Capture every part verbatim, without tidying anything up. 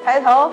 抬头。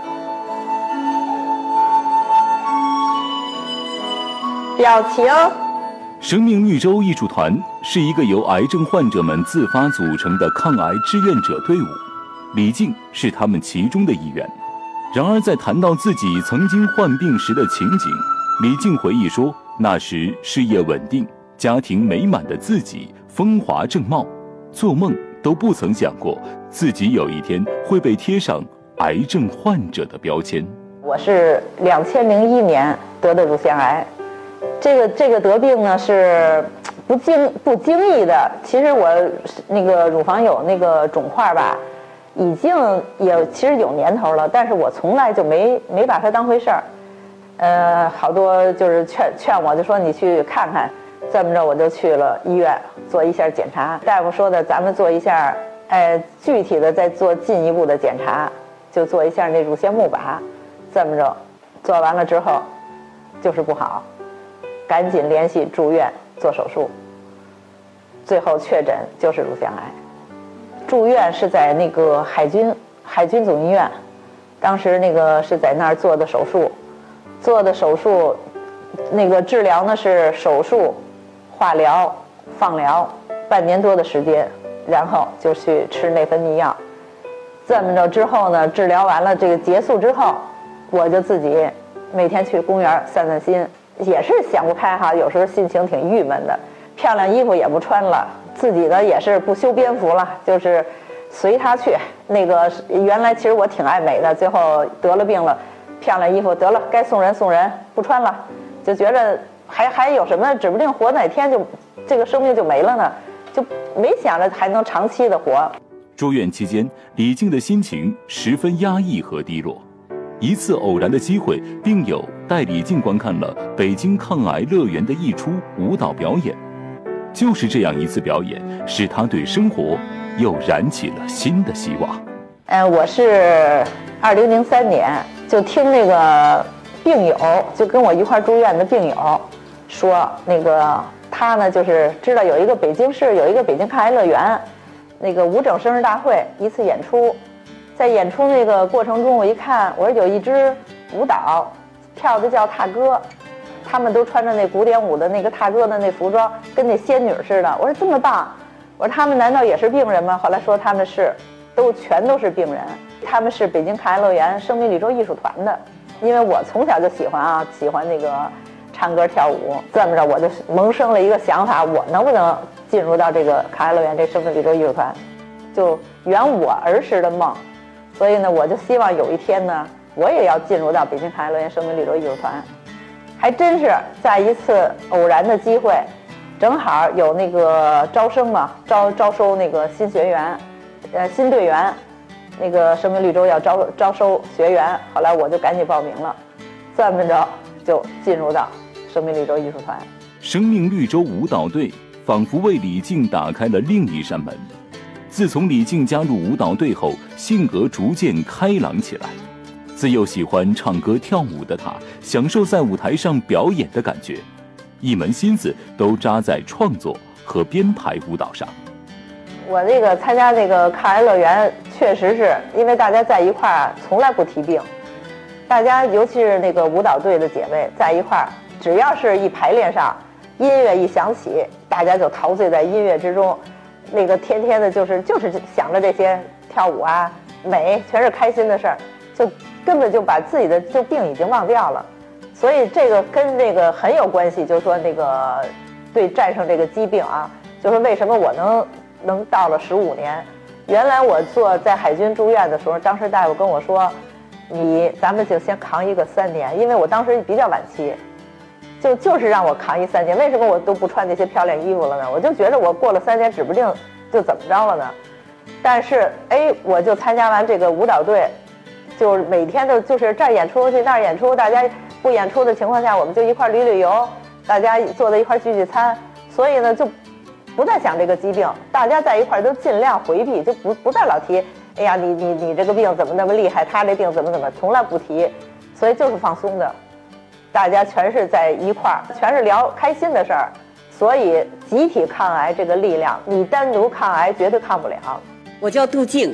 表情。 生命绿洲艺术团是一个由癌症患者们自发组成的抗癌志愿者队伍，李静是他们其中的一员。然而在谈到自己曾经患病时的情景，李静回忆说，那时事业稳定，家庭美满的自己风华正茂，做梦都不曾想过自己有一天会被贴上癌症患者的标签。 我是两千零一年得的乳腺癌，这个这个得病呢是不经不经意的。其实我那个乳房有那个肿块吧，已经也其实有年头了，但是我从来就没没把它当回事儿。呃，好多就是劝劝我，就说你去看看。这么着我就去了医院做一下检查，大夫说的咱们做一下，哎，具体的再做进一步的检查，就做一下那乳腺钼靶。这么着做完了之后就是不好，赶紧联系住院做手术，最后确诊就是乳腺癌。住院是在那个海军海军总医院，当时那个是在那儿做的手术，做的手术那个治疗呢是手术、化疗、放疗，半年多的时间，然后就去吃内分泌药。这么着之后呢，治疗完了这个结束之后，我就自己每天去公园散散心，也是想不开哈，有时候心情挺郁闷的，漂亮衣服也不穿了，自己呢也是不修边幅了，就是随他去。那个原来其实我挺爱美的，最后得了病了，漂亮衣服得了该送人送人，不穿了，就觉得还还有什么，指不定活哪天就这个生命就没了呢，就没想着还能长期的活。 住院期间，李静的心情十分压抑和低落。一次偶然的机会，病友带李静观看了北京抗癌乐园的一出舞蹈表演。就是这样一次表演，使他对生活又燃起了新的希望。 嗯，我是二零零三年就听那个病友，就跟我一块住院的病友说，那个他呢就是知道有一个北京市有一个北京抗癌乐园，那个无整生日大会一次演出，在演出那个过程中，我一看，我说有一支舞蹈跳的叫踏歌，他们都穿着那古典舞的那个踏歌的那服装，跟那仙女似的。我说这么棒，我说他们难道也是病人吗？后来说他们是，都全都是病人。他们是北京抗癌乐园生命绿洲艺术团的，因为我从小就喜欢啊，喜欢那个唱歌跳舞。这么着我就萌生了一个想法，我能不能进入到这个抗癌乐园这生命绿洲艺术团，就圆我儿时的梦。所以呢，我就希望有一天呢，我也要进入到北京抗癌乐园生命绿洲艺术团。还真是在一次偶然的机会，正好有那个招生嘛，招招收那个新学员，呃，新队员，那个生命绿洲要招招收学员，后来我就赶紧报名了，这么着就进入到生命绿洲艺术团。 生命绿洲舞蹈队仿佛为李静打开了另一扇门。自从李静加入舞蹈队后，性格逐渐开朗起来。自幼喜欢唱歌跳舞的她，享受在舞台上表演的感觉，一门心思都扎在创作和编排舞蹈上。 我这个参加这个抗癌乐园，确实是因为大家在一块儿从来不提病，大家尤其是那个舞蹈队的姐妹在一块儿，只要是一排练上，音乐一响起，大家就陶醉在音乐之中，那个天天的就是就是想着这些跳舞啊、美，全是开心的事儿，就根本就把自己的就病已经忘掉了。所以这个跟这个很有关系，就是说那个对战胜这个疾病啊，就是为什么我能能到了十五年。原来我做在海军住院的时候，当时大夫跟我说，你咱们就先扛一个三年，因为我当时比较晚期，就就是让我扛一三年。为什么我都不穿那些漂亮衣服了呢？我就觉得我过了三年指不定就怎么着了呢。但是哎，我就参加完这个舞蹈队，就是每天都就是这儿演出去那儿演出，大家不演出的情况下，我们就一块旅旅游，大家坐在一块聚聚餐，所以呢就不再想这个疾病，大家在一块都尽量回避，就不不再老提，哎呀，你你你这个病怎么那么厉害，他这病怎么怎么，从来不提，所以就是放松的，大家全是在一块儿，全是聊开心的事儿，所以集体抗癌这个力量，你单独抗癌绝对抗不了。 我叫杜静，